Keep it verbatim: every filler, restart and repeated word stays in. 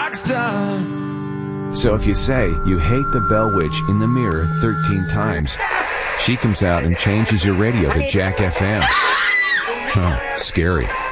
rock star. So if you say you hate the Bell Witch in the mirror thirteen times, she comes out and changes your radio to Jack F M. Huh, scary.